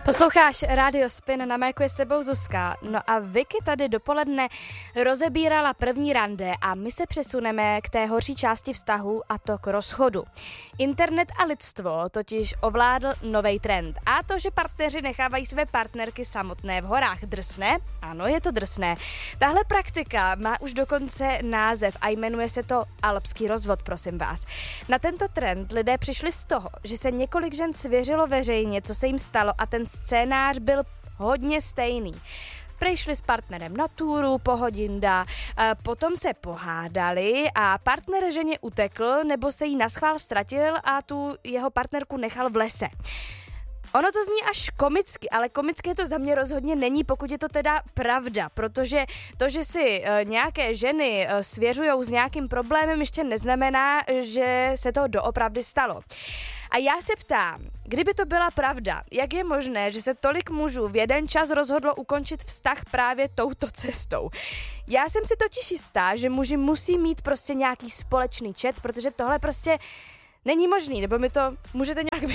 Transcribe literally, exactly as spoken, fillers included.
Posloucháš Rádio Spin, na Majku je s tebou Zuzka. No a Vicky tady dopoledne rozebírala první rande a my se přesuneme k té horší části vztahu, a to k rozchodu. Internet a lidstvo totiž ovládl novej trend. A to, že partneři nechávají své partnerky samotné v horách, drsné? Ano, je to drsné. Tahle praktika má už dokonce název a jmenuje se to alpský rozvod, prosím vás. Na tento trend lidé přišli z toho, že se několik žen svěřilo veřejně, co se jim stalo, a ten scénář byl hodně stejný. Přišli s partnerem na túru, pohodinda, potom se pohádali a partner ženě utekl nebo se jí naschvál ztratil a tu jeho partnerku nechal v lese. Ono to zní až komicky, ale komické to za mě rozhodně není, pokud je to teda pravda, protože to, že si e, nějaké ženy e, svěřujou s nějakým problémem, ještě neznamená, že se to doopravdy stalo. A já se ptám, kdyby to byla pravda, jak je možné, že se tolik mužů v jeden čas rozhodlo ukončit vztah právě touto cestou? Já jsem si totiž jistá, že muži musí mít prostě nějaký společný chat, protože tohle prostě není možný, nebo mi to můžete nějak